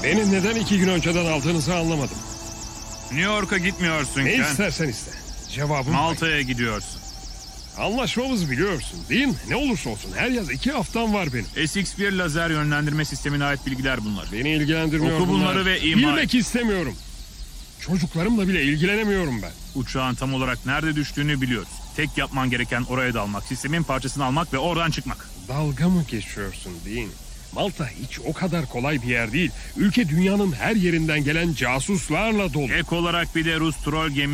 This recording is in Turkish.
Beni neden 2 gün önceden aldığınızı anlamadım. New York'a gitmiyorsun Ne Ken. istersen iste. Cevabım Malta'ya gidiyorsun. anlaşmamızı biliyorsun değil mi? Ne olursa olsun her yaz 2 haftam var benim. SX-1 lazer yönlendirme sistemine ait bilgiler bunlar. Beni ilgilendirmiyor Oku bunları bunlar. ve ima et. Bilmek istemiyorum. Çocuklarımla bile ilgilenemiyorum ben. Uçağın tam olarak nerede düştüğünü biliyoruz. Tek yapman gereken oraya dalmak, sistemin parçasını almak ve oradan çıkmak. Dalga mı geçiyorsun Dean? Malta hiç o kadar kolay bir yer değil. Ülke dünyanın her yerinden gelen casuslarla dolu. Ek olarak bir de Rus troll gemi